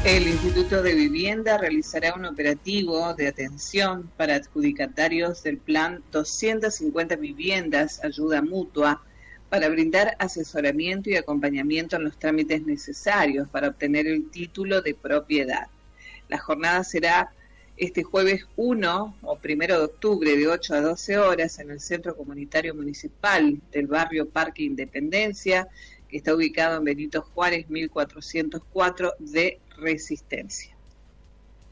El Instituto de Vivienda realizará un operativo de atención para adjudicatarios del plan 250 viviendas, ayuda mutua, para brindar asesoramiento y acompañamiento en los trámites necesarios para obtener el título de propiedad. La jornada será este jueves 1 o 1 de octubre de 8 a 12 horas en el Centro Comunitario Municipal del barrio Parque Independencia, que está ubicado en Benito Juárez 1404 de Resistencia.